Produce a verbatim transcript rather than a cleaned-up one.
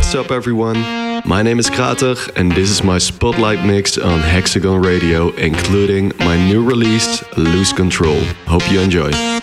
What's up, everyone? My name is Krater, and this is my spotlight mix on Hexagon Radio, including my new release, Lose Control. Hope you enjoy.